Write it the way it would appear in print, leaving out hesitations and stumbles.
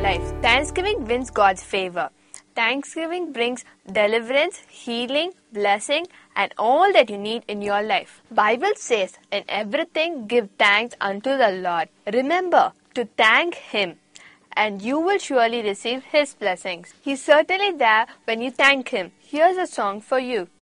life. Thanksgiving wins God's favor. Thanksgiving brings deliverance, healing, blessing, and all that you need in your life. Bible says, in everything give thanks unto the Lord. Remember to thank Him, and you will surely receive His blessings. He's certainly there when you thank Him. Here's a song for you.